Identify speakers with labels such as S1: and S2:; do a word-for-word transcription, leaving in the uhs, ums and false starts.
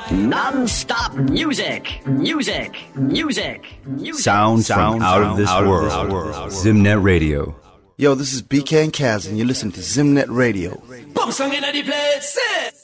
S1: Non-stop music, music, music, music.
S2: Sound, sound from out of this out world. Of this world. Zimnet Radio.
S3: Yo, this is B K and Kaz, and you listen to Zimnet Radio.
S4: Pump song in the place.